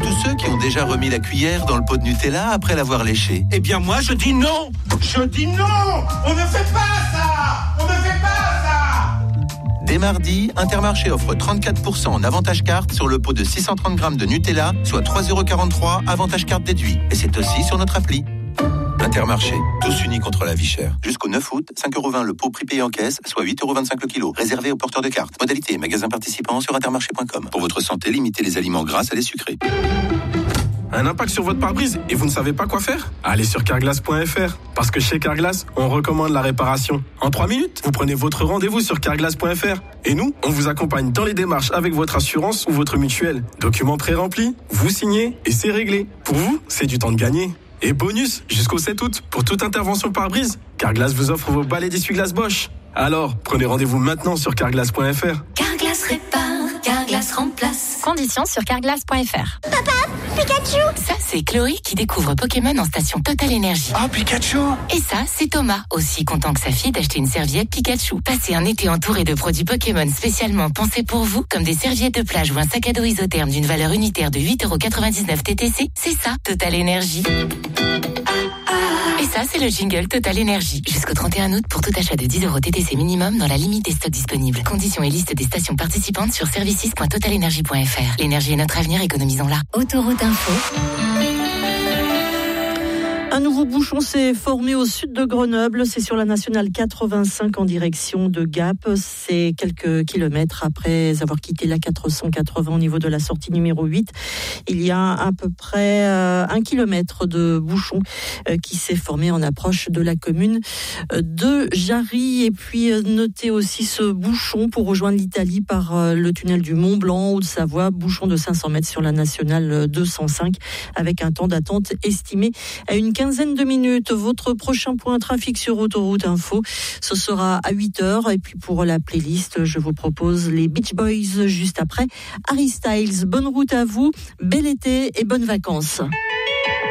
tous ceux qui ont déjà remis la cuillère dans le pot de Nutella après l'avoir léché. Eh bien moi je dis non. Je dis non. On ne fait pas ça. On ne fait pas ça. Dès mardi, Intermarché offre 34% en avantage carte sur le pot de 630 grammes de Nutella, soit 3,43 € avantage carte déduit. Et c'est aussi sur notre appli. Intermarché, tous unis contre la vie chère. Jusqu'au 9 août, 5,20 € le pot prix payé en caisse, soit 8,25 € le kilo. Réservé aux porteurs de cartes. Modalité et magasins participants sur intermarché.com. Pour votre santé, limitez les aliments gras à les sucrés. Un impact sur votre pare-brise et vous ne savez pas quoi faire? Allez sur carglass.fr. Parce que chez Carglass, on recommande la réparation. En 3 minutes, vous prenez votre rendez-vous sur carglass.fr. Et nous, on vous accompagne dans les démarches avec votre assurance ou votre mutuelle. Documents pré-remplis, vous signez et c'est réglé. Pour vous, c'est du temps de gagner. Et bonus, jusqu'au 7 août, pour toute intervention pare-brise, Carglass vous offre vos balais d'essuie-glace Bosch. Alors, prenez rendez-vous maintenant sur carglass.fr. Carglass répare, Carglass remplace. Conditions sur carglass.fr. Papa, Pikachu! Ça, c'est Chloé qui découvre Pokémon en station Total Énergie. Ah, Pikachu! Et ça, c'est Thomas, aussi content que sa fille d'acheter une serviette Pikachu. Passez un été entouré de produits Pokémon spécialement pensés pour vous, comme des serviettes de plage ou un sac à dos isotherme d'une valeur unitaire de 8,99 € TTC. C'est ça, Total Énergie. Et ça, c'est le jingle Total Énergie. Jusqu'au 31 août, pour tout achat de 10 € TTC minimum dans la limite des stocks disponibles. Conditions et liste des stations participantes sur services.totalenergie.fr. L'énergie est notre avenir, économisons-la. Autoroute Info. Un nouveau bouchon s'est formé au sud de Grenoble. C'est sur la nationale 85 en direction de Gap. C'est quelques kilomètres après avoir quitté la 480 au niveau de la sortie numéro 8. Il y a à peu près 1 kilomètre de bouchon qui s'est formé en approche de la commune de Jarry. Et puis notez aussi ce bouchon pour rejoindre l'Italie par le tunnel du Mont Blanc, Haute-Savoie. Bouchon de 500 mètres sur la nationale 205 avec un temps d'attente estimé à une quinzaine de minutes. Votre prochain point trafic sur Autoroute Info, ce sera à 8h. Et puis pour la playlist, je vous propose les Beach Boys juste après Harry Styles. Bonne route à vous, bel été et bonnes vacances.